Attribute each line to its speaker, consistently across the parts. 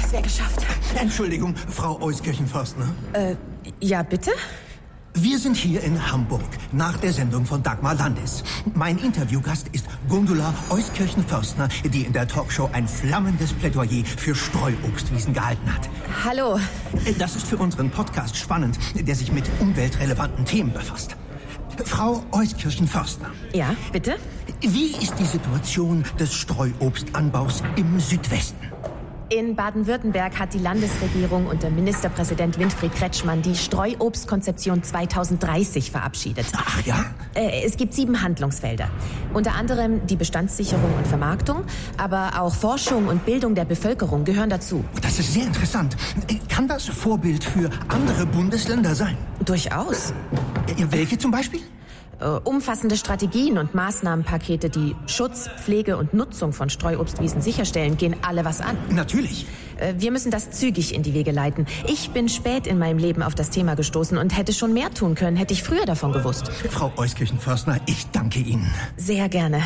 Speaker 1: es wäre geschafft.
Speaker 2: Entschuldigung, Frau Euskirchen-Förstner.
Speaker 1: Ja, bitte?
Speaker 2: Wir sind hier in Hamburg, nach der Sendung von Dagmar Landis. Mein Interviewgast ist Gundula Euskirchen-Förstner, die in der Talkshow ein flammendes Plädoyer für Streuobstwiesen gehalten hat.
Speaker 1: Hallo.
Speaker 2: Das ist für unseren Podcast spannend, der sich mit umweltrelevanten Themen befasst. Frau Euskirchen-Förstner.
Speaker 1: Ja, bitte?
Speaker 2: Wie ist die Situation des Streuobstanbaus im Südwesten?
Speaker 1: In Baden-Württemberg hat die Landesregierung unter Ministerpräsident Winfried Kretschmann die Streuobstkonzeption 2030 verabschiedet.
Speaker 2: Ach ja?
Speaker 1: Es gibt 7 Handlungsfelder. Unter anderem die Bestandssicherung und Vermarktung, aber auch Forschung und Bildung der Bevölkerung gehören dazu.
Speaker 2: Das ist sehr interessant. Kann das Vorbild für andere Bundesländer sein?
Speaker 1: Durchaus.
Speaker 2: Welche zum Beispiel?
Speaker 1: Umfassende Strategien und Maßnahmenpakete, die Schutz, Pflege und Nutzung von Streuobstwiesen sicherstellen, gehen alle was an.
Speaker 2: Natürlich.
Speaker 1: Wir müssen das zügig in die Wege leiten. Ich bin spät in meinem Leben auf das Thema gestoßen und hätte schon mehr tun können, hätte ich früher davon gewusst.
Speaker 2: Frau Euskirchen-Förstner, ich danke Ihnen.
Speaker 1: Sehr gerne.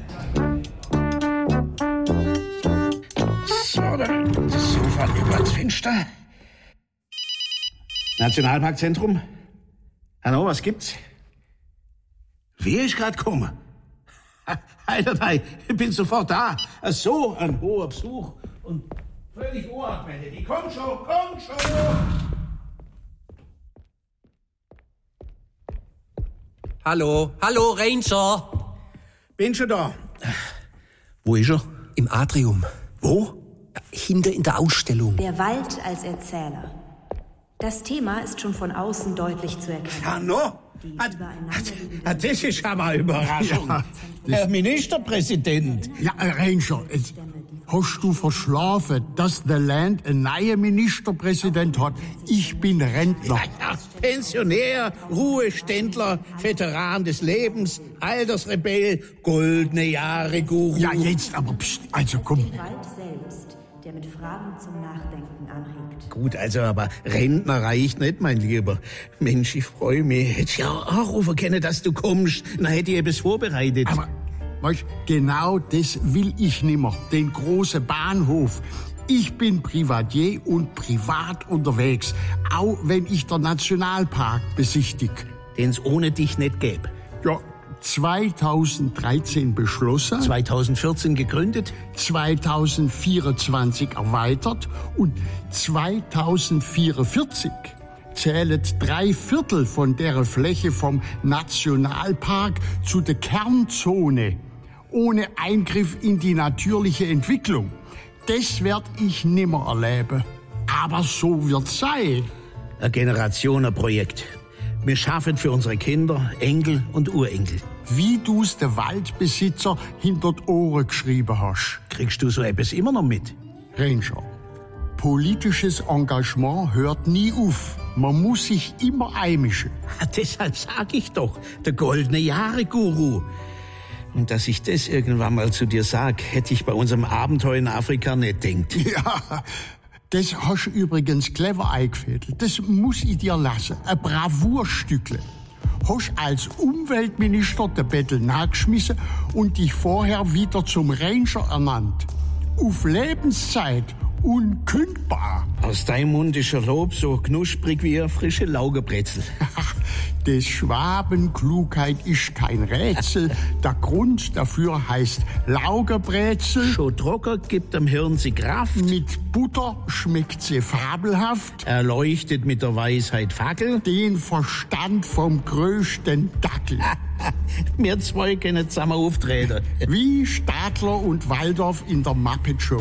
Speaker 3: So, dann das Sofa über das Fenster. Nationalparkzentrum? Hallo, was gibt's? Wer ist gerade gekommen? Alter, nein, ich bin sofort da. So ein hoher Besuch und völlig unabhängig. Komm schon, komm schon!
Speaker 4: Hallo, Ranger.
Speaker 3: Bin schon da. Wo ist er?
Speaker 4: Im Atrium.
Speaker 3: Wo?
Speaker 4: Hinter in der Ausstellung.
Speaker 5: Der Wald als Erzähler. Das Thema ist schon von außen deutlich zu erkennen.
Speaker 3: Ja, no. Das ist aber eine Überraschung.
Speaker 6: Ja,
Speaker 3: Herr Ministerpräsident.
Speaker 6: Ja, Ranger, hast du verschlafen, dass der Land einen neuen Ministerpräsident hat? Ich bin Rentner.
Speaker 3: Ja, Pensionär, Ruheständler, Veteran des Lebens, Altersrebell, goldene Jahre Guru.
Speaker 6: Ja, jetzt aber, pst, also komm.
Speaker 5: Der Wald selbst, der mit Fragen zum Nachdenken anregt.
Speaker 3: Gut, also aber Rentner reicht nicht, mein Lieber. Mensch, ich freue mich. Hätte ja auch anrufen können, dass du kommst. Dann hätte ich etwas vorbereitet.
Speaker 6: Aber, weißt, genau das will ich nimmer. Den großen Bahnhof. Ich bin Privatier und privat unterwegs. Auch wenn ich den Nationalpark besichtige.
Speaker 3: Den's ohne dich nicht gäbe.
Speaker 6: Ja, 2013 beschlossen.
Speaker 3: 2014 gegründet.
Speaker 6: 2024 erweitert und 2044 zählen 3/4 von der Fläche vom Nationalpark zu der Kernzone, ohne Eingriff in die natürliche Entwicklung. Das werd ich nimmer erleben. Aber so wird's sein.
Speaker 3: Ein Generationenprojekt. Wir schaffen für unsere Kinder, Enkel und Urenkel.
Speaker 6: Wie du's der Waldbesitzer hinter die Ohren geschrieben hast.
Speaker 3: Kriegst du so etwas immer noch mit?
Speaker 6: Ranger, politisches Engagement hört nie auf. Man muss sich immer einmischen.
Speaker 3: Deshalb sag ich doch, der goldene Jahre-Guru. Und dass ich das irgendwann mal zu dir sag, hätte ich bei unserem Abenteuer in Afrika nicht gedacht.
Speaker 6: Ja, das hast du übrigens clever eingefädelt. Das muss ich dir lassen. Ein Bravourstückle. Hast als Umweltminister den Bettel nachgeschmissen und dich vorher wieder zum Ranger ernannt. Auf Lebenszeit. Unkündbar.
Speaker 3: Aus deinem Mund ist ein Lob so knusprig wie eine frische Laugenbrezel.
Speaker 6: Des Schwaben Klugheit ist kein Rätsel. Der Grund dafür heißt Laugenbrezel.
Speaker 3: Schon trocken gibt dem Hirn sie Kraft.
Speaker 6: Mit Butter schmeckt sie fabelhaft.
Speaker 3: Erleuchtet mit der Weisheit Fackel.
Speaker 6: Den Verstand vom größten Dackel.
Speaker 3: Wir zwei können zusammen auftreten.
Speaker 6: Wie Stadler und Waldorf in der Muppet Show.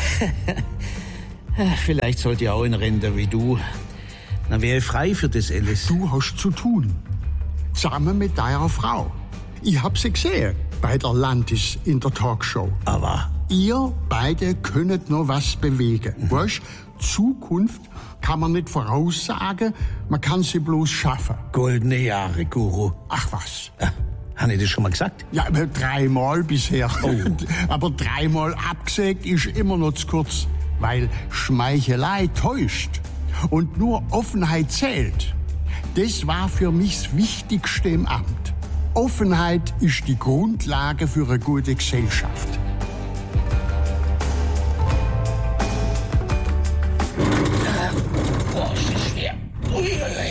Speaker 3: Vielleicht sollte ich auch in Rente wie du. Dann wäre ich frei für das alles.
Speaker 6: Du hast zu tun. Zusammen mit deiner Frau. Ich hab sie gesehen bei der Landis in der Talkshow.
Speaker 3: Aber
Speaker 6: ihr beide könnt noch was bewegen. Weißt, Zukunft kann man nicht voraussagen, man kann sie bloß schaffen.
Speaker 3: Goldene Jahre, Guru.
Speaker 6: Ach was.
Speaker 3: Habe ich das schon mal gesagt?
Speaker 6: Ja, aber 3-mal bisher.
Speaker 3: Oh.
Speaker 6: Aber 3-mal abgesägt ist immer noch zu kurz. Weil Schmeichelei täuscht und nur Offenheit zählt. Das war für mich das Wichtigste im Amt. Offenheit ist die Grundlage für eine gute Gesellschaft.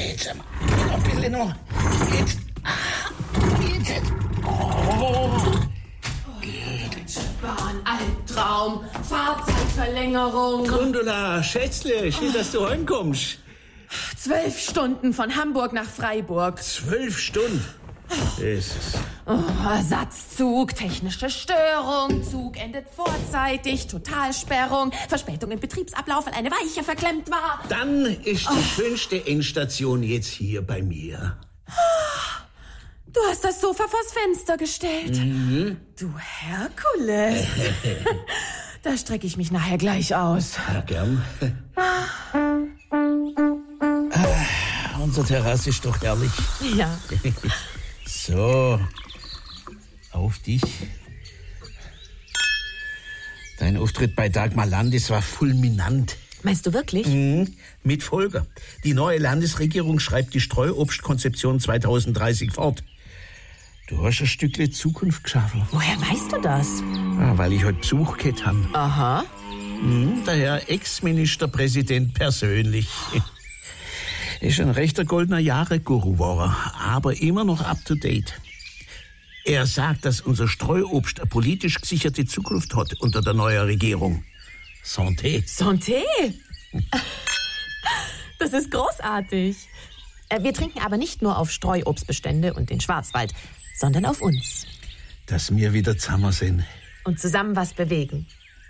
Speaker 3: Jetzt ein bisschen noch. Jetzt. Oh.
Speaker 1: Bahn, Albtraum, Fahrzeitverlängerung.
Speaker 3: Gundula, Schätzle, schön, dass du heimkommst.
Speaker 1: 12 Stunden von Hamburg nach Freiburg.
Speaker 3: 12 Stunden? Jesus.
Speaker 1: Ersatzzug, technische Störung, Zug endet vorzeitig, Totalsperrung, Verspätung im Betriebsablauf, weil eine Weiche verklemmt war.
Speaker 3: Dann ist die schönste Endstation jetzt hier bei mir.
Speaker 1: Du hast das Sofa vors Fenster gestellt. Du Herkules. Da strecke ich mich nachher gleich aus.
Speaker 3: Ja, gern. Unsere Terrasse ist doch herrlich.
Speaker 1: Ja.
Speaker 3: So, auf dich. Dein Auftritt bei Dagmar Landis war fulminant.
Speaker 1: Meinst du wirklich?
Speaker 3: Mit Folge. Die neue Landesregierung schreibt die Streuobstkonzeption 2030 fort. Du hast ein Stückchen Zukunft geschaffen.
Speaker 1: Woher weißt du das?
Speaker 3: Weil ich heute Besuch gehabt habe.
Speaker 1: Aha.
Speaker 3: Der Herr Ex-Ministerpräsident persönlich. Ist ein rechter goldener Jahre-Guru geworden, aber immer noch up-to-date. Er sagt, dass unser Streuobst eine politisch gesicherte Zukunft hat unter der neuen Regierung. Santé.
Speaker 1: Santé? Das ist großartig. Wir trinken aber nicht nur auf Streuobstbestände und den Schwarzwald, sondern auf uns.
Speaker 3: Dass wir wieder zusammen sind.
Speaker 1: Und zusammen was bewegen.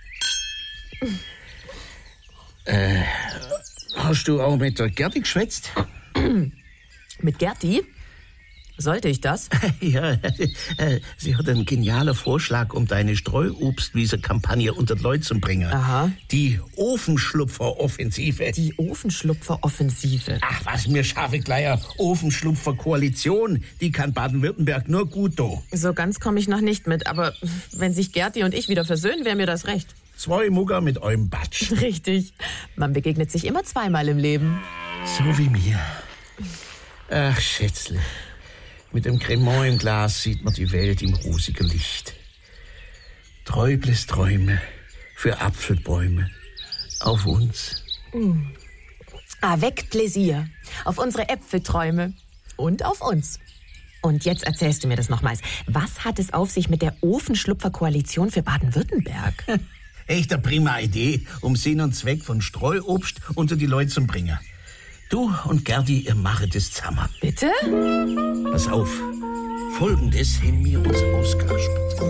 Speaker 3: Hast du auch mit der Gerti geschwätzt?
Speaker 1: Mit Gerti? Sollte ich das?
Speaker 3: Ja, sie hat einen genialen Vorschlag, um deine Streuobstwiese-Kampagne unter die Leute zu bringen.
Speaker 1: Aha.
Speaker 3: Die Ofenschlupfer-Offensive.
Speaker 1: Die Ofenschlupfer-Offensive.
Speaker 3: Ach was, mir schaffe gleich eine Ofenschlupfer-Koalition. Die kann Baden-Württemberg nur gut tun.
Speaker 1: So ganz komme ich noch nicht mit, aber wenn sich Gerti und ich wieder versöhnen, wäre mir das recht.
Speaker 3: 2 Mugger mit eurem Batsch.
Speaker 1: Richtig. Man begegnet sich immer zweimal im Leben.
Speaker 3: So wie mir. Ach, Schätzle. Mit dem Cremant im Glas sieht man die Welt im rosigen Licht. Träubles Träume für Apfelbäume. Auf uns.
Speaker 1: Avec Plaisir. Auf unsere Äpfelträume. Und auf uns. Und jetzt erzählst du mir das nochmals. Was hat es auf sich mit der Ofenschlupfer-Koalition für Baden-Württemberg?
Speaker 3: Echt eine prima Idee, um Sinn und Zweck von Streuobst unter die Leute zu bringen. Du und Gerdi, ihr machet es zusammen.
Speaker 1: Bitte?
Speaker 3: Pass auf. Folgendes haben wir uns ausgedacht.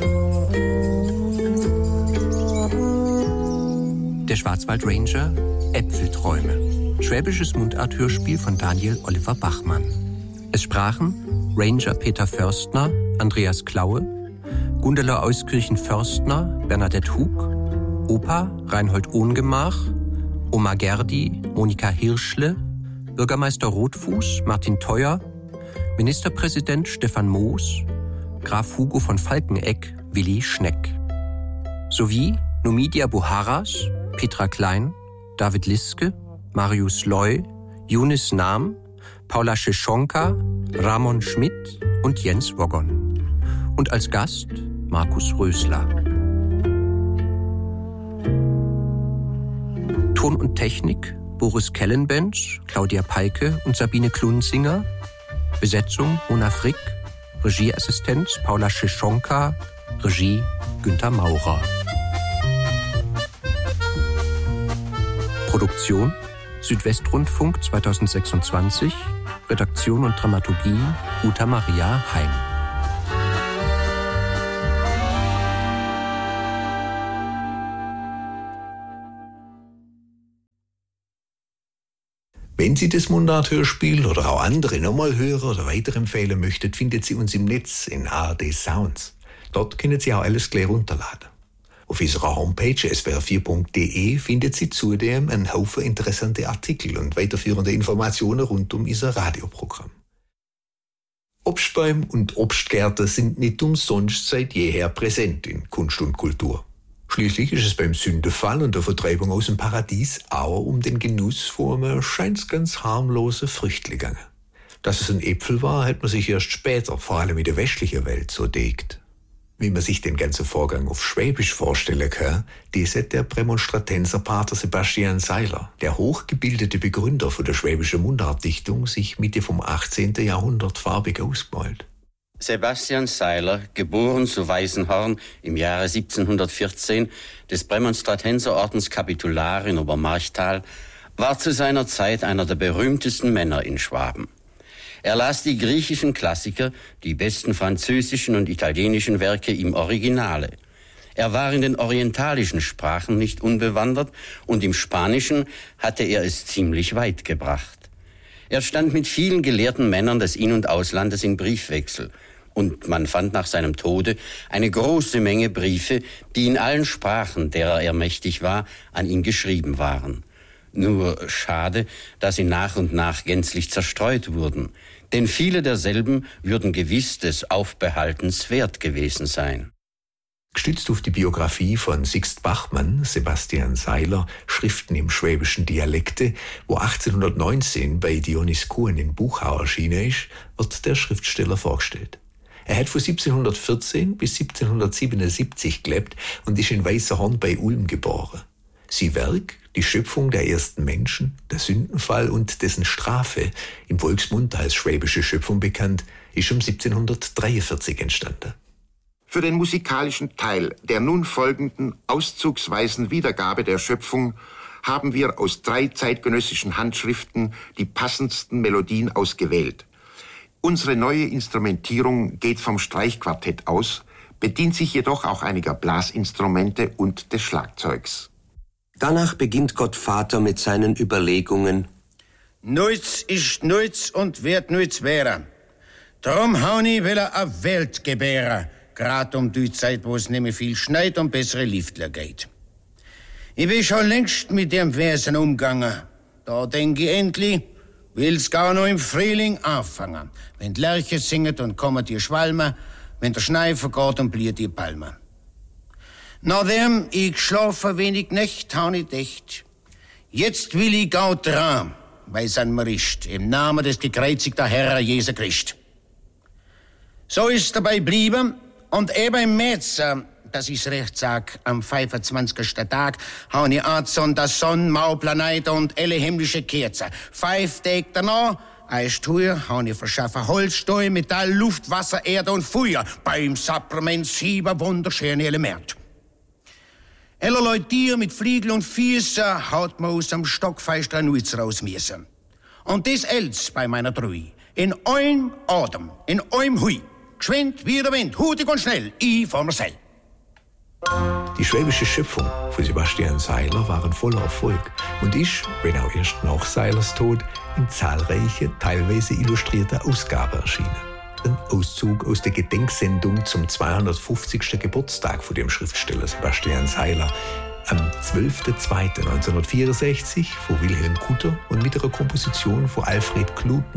Speaker 4: Der Schwarzwald Ranger, Äpfelträume. Schwäbisches Mundarthörspiel von Daniel Oliver Bachmann. Es sprachen Ranger Peter Förstner, Andreas Klaue, Gundula Euskirchen-Förstner, Bernadette Hug, Opa Reinhold Ohngemach, Oma Gerdi, Monika Hirschle, Bürgermeister Rotfuß, Martin Theuer, Ministerpräsident Stefan Moos, Graf Hugo von Falkenegg, Willi Schneck. Sowie Numidia Buharas, Petra Klein, David Liske, Marius Loy, Yunis Nahm, Paula Scheschonka, Ramon Schmidt und Jens Woggon. Und als Gast Markus Rösler. Ton und Technik Boris Kellenbench, Claudia Peike und Sabine Klunsinger. Besetzung Mona Frick. Regieassistenz Paula Scheschonka. Regie Günther Maurer. Produktion Südwestrundfunk 2026. Redaktion und Dramaturgie Uta Maria Heim.
Speaker 7: Wenn Sie das Mundart-Hörspiel oder auch andere nochmal hören oder weiterempfehlen möchten, findet Sie uns im Netz in ARD Sounds. Dort können Sie auch alles gleich runterladen. Auf unserer Homepage swr4.de findet Sie zudem einen Haufen interessante Artikel und weiterführende Informationen rund um unser Radioprogramm. Obstbäume und Obstgärten sind nicht umsonst seit jeher präsent in Kunst und Kultur. Schließlich ist es beim Sündenfall und der Vertreibung aus dem Paradies auch um den Genuss von einem scheint's ganz harmlosen Früchtli gegangen. Dass es ein Äpfel war, hat man sich erst später, vor allem in der westlichen Welt, so denkt. Wie man sich den ganzen Vorgang auf Schwäbisch vorstellen kann, das hat der Prämonstratenser Pater Sebastian Seiler, der hochgebildete Begründer von der schwäbischen Mundartdichtung, sich Mitte vom 18. Jahrhundert farbig ausgemalt.
Speaker 8: Sebastian Seiler, geboren zu Weißenhorn im Jahre 1714, des Prämonstratenserordens Kapitular in Obermarchtal, war zu seiner Zeit einer der berühmtesten Männer in Schwaben. Er las die griechischen Klassiker, die besten französischen und italienischen Werke im Originale. Er war in den orientalischen Sprachen nicht unbewandert und im Spanischen hatte er es ziemlich weit gebracht. Er stand mit vielen gelehrten Männern des In- und Auslandes in Briefwechsel. Und man fand nach seinem Tode eine große Menge Briefe, die in allen Sprachen, derer er mächtig war, an ihn geschrieben waren. Nur schade, dass sie nach und nach gänzlich zerstreut wurden. Denn viele derselben würden gewiss des Aufbehaltens wert gewesen sein.
Speaker 7: Gestützt auf die Biografie von Sixt Bachmann, Sebastian Seiler, Schriften im schwäbischen Dialekte, wo 1819 bei Dionys Kuhn in Buchau erschienen ist, wird der Schriftsteller vorgestellt. Er hat von 1714 bis 1777 gelebt und ist in Weißenhorn bei Ulm geboren. Sein Werk, die Schöpfung der ersten Menschen, der Sündenfall und dessen Strafe, im Volksmund als schwäbische Schöpfung bekannt, ist um 1743 entstanden.
Speaker 9: Für den musikalischen Teil der nun folgenden auszugsweisen Wiedergabe der Schöpfung haben wir aus 3 zeitgenössischen Handschriften die passendsten Melodien ausgewählt. Unsere neue Instrumentierung geht vom Streichquartett aus, bedient sich jedoch auch einiger Blasinstrumente und des Schlagzeugs.
Speaker 10: Danach beginnt Gott Vater mit seinen Überlegungen.
Speaker 11: Nichts ist nichts und wird nichts wäre. Drum Hauni will er a Welt gebären, grad die Zeit, wo es nicht viel schneit und bessere Liftler geht. Ich bin schon längst mit dem Wesen umgegangen. Da denke ich endlich, will's gar noch im Frühling anfangen. Wenn die Lerche singet und kommen die Schwalmen, wenn der Schnee vergeht und bliert die Palmen. Nachdem ich geschlafen wenig Nächt, hab ich gedacht, jetzt will ich gau dran, weil's an mir ist, im Namen des gekreuzigten Herrn Jesu Christ. So ist dabei blieben und eben im März, dass ich's recht sag, am 25. Tag, hab ich angezündet das Sonn, Mauplanet und alle himmlische Kerzen. 5 Tage danach, als Tour, hab ich verschaffen Holz, Stahl, Metall, Luft, Wasser, Erde und Feuer beim Sakrament 7 wunderschöne Elemente. Allerlei Tier mit Fliegel und Füßen haut man aus dem stockfeisten Nuitz raus müssen. Und das alles bei meiner Treue. In einem Atem, in einem Hui. Geschwind wie der Wind, hutig und schnell, ich vor mir sel.
Speaker 7: Die schwäbische Schöpfung von Sebastian Seiler waren voller Erfolg und ist, wenn auch erst nach Seilers Tod, in zahlreiche, teilweise illustrierte Ausgaben erschienen. Ein Auszug aus der Gedenksendung zum 250. Geburtstag von dem Schriftsteller Sebastian Seiler am 12.02.1964 von Wilhelm Kutter und mit einer Komposition von Alfred Kluten